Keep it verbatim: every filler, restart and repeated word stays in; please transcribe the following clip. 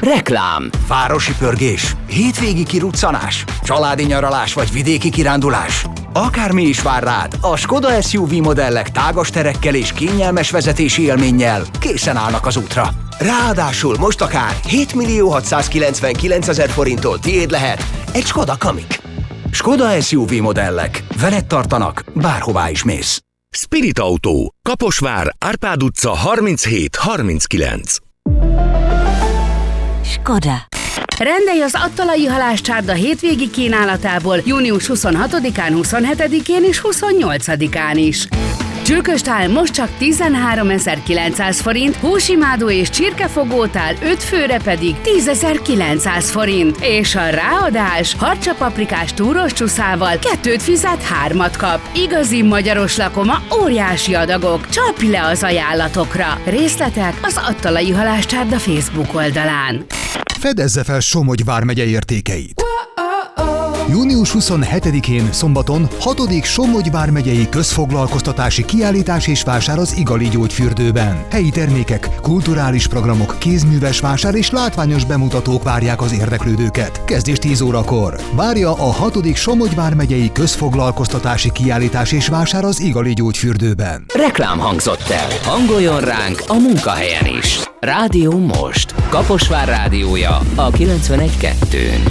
Reklám. Városi pörgés, hétvégi kiruccanás, családi nyaralás vagy vidéki kirándulás. Akármi is vár rád, a Skoda es u vé modellek tágas terekkel és kényelmes vezetési élménnyel készen állnak az útra. Ráadásul most akár hétmillió hatszázkilencvenkilencezer forinttól tiéd lehet egy Skoda Kamiq. Skoda es u vé modellek. Veled tartanak, bárhová is mész. Spirit Autó. Kaposvár, Árpád utca harminchét harminckilenc. Skoda. Rendelj az Attalai Halászcsárda hétvégi kínálatából június huszonhatodikán, huszonhetedikén és huszonnyolcadikán is. Csülköstál most csak tizenháromezer-kilencszáz forint, húsimádó és csirkefogótál öt főre pedig tízezer-kilencszáz forint, és a ráadás harcsapaprikás túros csuszával kettőt fizet, hármat kap. Igazi magyaros lakoma, óriási adagok. Csapj le az ajánlatokra! Részletek az Attalai Halászcsárda Facebook oldalán. Fedezze fel Somogy vármegye értékeit! június huszonhetedikén szombaton hatodik Somogy vármegyei közfoglalkoztatási kiállítás és vásár az Igali Gyógyfürdőben. Helyi termékek, kulturális programok, kézműves vásár és látványos bemutatók várják az érdeklődőket. Kezdés tíz órakor. Várja a hatodik Somogy vármegyei közfoglalkoztatási kiállítás és vásár az Igali Gyógyfürdőben. Reklám hangzott el. Hangoljon ránk a munkahelyen is. Rádió Most. Kaposvár rádiója a kilencvenegy kettőn.